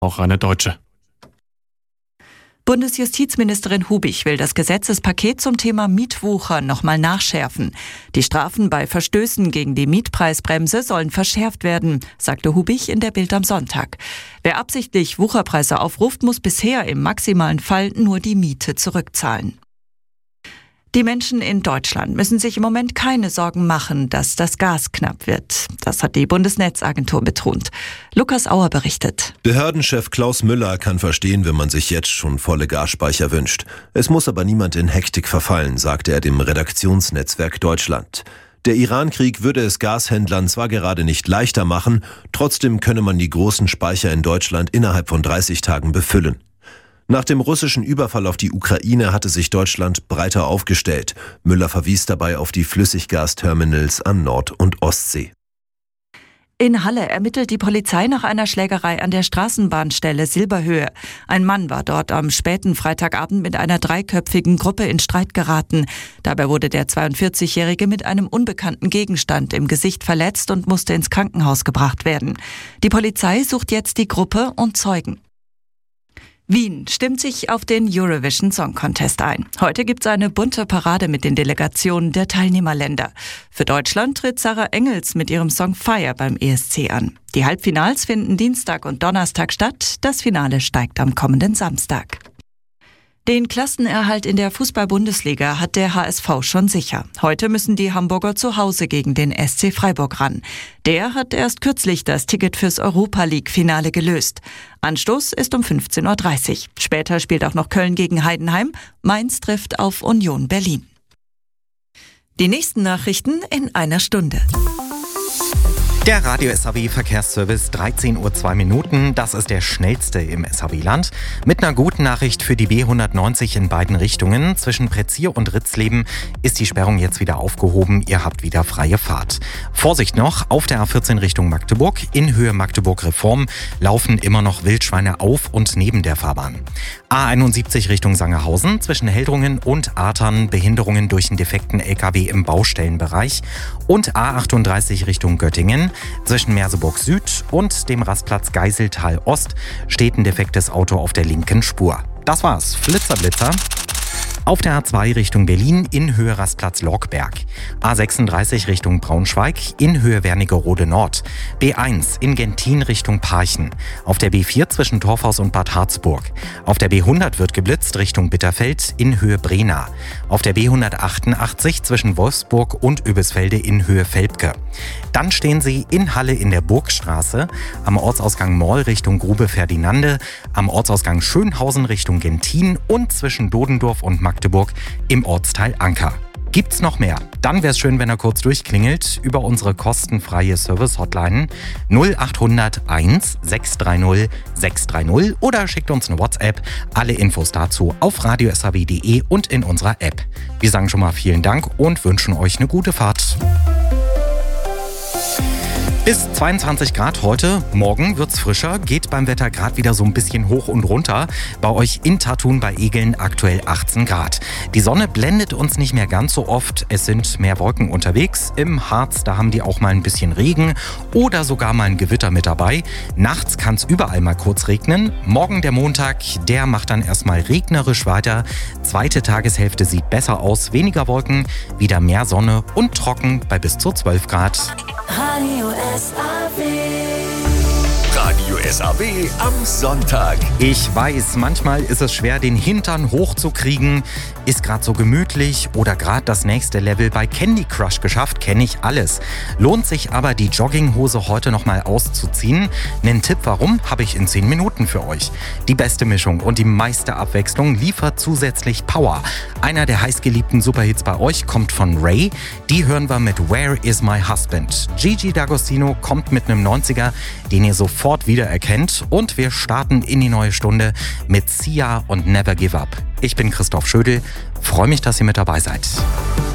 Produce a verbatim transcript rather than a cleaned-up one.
auch eine deutsche. Bundesjustizministerin Hubich will das Gesetzespaket zum Thema Mietwucher nochmal nachschärfen. Die Strafen bei Verstößen gegen die Mietpreisbremse sollen verschärft werden, sagte Hubich in der Bild am Sonntag. Wer absichtlich Wucherpreise aufruft, muss bisher im maximalen Fall nur die Miete zurückzahlen. Die Menschen in Deutschland müssen sich im Moment keine Sorgen machen, dass das Gas knapp wird. Das hat die Bundesnetzagentur betont. Lukas Auer berichtet. Behördenchef Klaus Müller kann verstehen, wenn man sich jetzt schon volle Gasspeicher wünscht. Es muss aber niemand in Hektik verfallen, sagte er dem Redaktionsnetzwerk Deutschland. Der Iran-Krieg würde es Gashändlern zwar gerade nicht leichter machen, trotzdem könne man die großen Speicher in Deutschland innerhalb von dreißig Tagen befüllen. Nach dem russischen Überfall auf die Ukraine hatte sich Deutschland breiter aufgestellt. Müller verwies dabei auf die Flüssiggasterminals an Nord- und Ostsee. In Halle ermittelt die Polizei nach einer Schlägerei an der Straßenbahnstelle Silberhöhe. Ein Mann war dort am späten Freitagabend mit einer dreiköpfigen Gruppe in Streit geraten. Dabei wurde der zweiundvierzigjährige mit einem unbekannten Gegenstand im Gesicht verletzt und musste ins Krankenhaus gebracht werden. Die Polizei sucht jetzt die Gruppe und Zeugen. Wien stimmt sich auf den Eurovision Song Contest ein. Heute gibt's eine bunte Parade mit den Delegationen der Teilnehmerländer. Für Deutschland tritt Sarah Engels mit ihrem Song Fire beim E S C an. Die Halbfinals finden Dienstag und Donnerstag statt. Das Finale steigt am kommenden Samstag. Den Klassenerhalt in der Fußball-Bundesliga hat der H S V schon sicher. Heute müssen die Hamburger zu Hause gegen den S C Freiburg ran. Der hat erst kürzlich das Ticket fürs Europa-League-Finale gelöst. Anstoß ist um fünfzehn Uhr dreißig. Später spielt auch noch Köln gegen Heidenheim. Mainz trifft auf Union Berlin. Die nächsten Nachrichten in einer Stunde. Der Radio-S A W-Verkehrsservice, dreizehn Uhr zwei Minuten. Das ist der schnellste im S A W-Land. Mit einer guten Nachricht für die B hundertneunzig in beiden Richtungen. Zwischen Prezier und Ritzleben ist die Sperrung jetzt wieder aufgehoben. Ihr habt wieder freie Fahrt. Vorsicht noch, auf der A vierzehn Richtung Magdeburg, in Höhe Magdeburg-Reform, laufen immer noch Wildschweine auf und neben der Fahrbahn. A einundsiebzig Richtung Sangerhausen, zwischen Heldrungen und Artern Behinderungen durch einen defekten L K W im Baustellenbereich. Und A achtunddreißig Richtung Göttingen, zwischen Merseburg Süd und dem Rastplatz Geiseltal Ost steht ein defektes Auto auf der linken Spur. Das war's. Flitzer, Blitzer. Auf der A zwei Richtung Berlin in Höhe Rastplatz Lorkberg. A sechsunddreißig Richtung Braunschweig in Höhe Wernigerode Nord. B eins in Gentin Richtung Parchen. Auf der B vier zwischen Torfhaus und Bad Harzburg. Auf der B hundert wird geblitzt Richtung Bitterfeld in Höhe Brena. Auf der B hundertachtundachtzig zwischen Wolfsburg und Öbisfelde in Höhe Velpke. Dann stehen Sie in Halle in der Burgstraße, am Ortsausgang Moll Richtung Grube Ferdinande, am Ortsausgang Schönhausen Richtung Gentin und zwischen Dodendorf und Magdeburg im Ortsteil Anker. Gibt's noch mehr? Dann wäre es schön, wenn er kurz durchklingelt über unsere kostenfreie Service-Hotline null achthundert eins sechs drei null sechs drei null oder schickt uns eine WhatsApp. Alle Infos dazu auf radio s a w punkt d e und in unserer App. Wir sagen schon mal vielen Dank und wünschen euch eine gute Fahrt. Bis zweiundzwanzig Grad heute, morgen wird's frischer, geht beim Wetter gerade wieder so ein bisschen hoch und runter. Bei euch in Tattun bei Egeln aktuell achtzehn Grad. Die Sonne blendet uns nicht mehr ganz so oft, es sind mehr Wolken unterwegs. Im Harz, da haben die auch mal ein bisschen Regen oder sogar mal ein Gewitter mit dabei. Nachts kann's überall mal kurz regnen. Morgen der Montag, der macht dann erstmal regnerisch weiter. Zweite Tageshälfte sieht besser aus, weniger Wolken, wieder mehr Sonne und trocken bei bis zu zwölf Grad. Radio S A W. Radio S A W am Sonntag. Ich weiß, manchmal ist es schwer, den Hintern hochzukriegen. Ist gerade so gemütlich oder gerade das nächste Level bei Candy Crush geschafft, kenne ich alles. Lohnt sich aber, die Jogginghose heute nochmal auszuziehen? Nen Tipp warum, habe ich in zehn Minuten für euch. Die beste Mischung und die meiste Abwechslung liefert zusätzlich Power. Einer der heißgeliebten Superhits bei euch kommt von Ray. Die hören wir mit Where is my husband? Gigi D'Agostino kommt mit einem neunziger, den ihr sofort wiedererkennt. Und wir starten in die neue Stunde mit Sia und Never Give Up. Ich bin Christoph Schödel, freue mich, dass ihr mit dabei seid.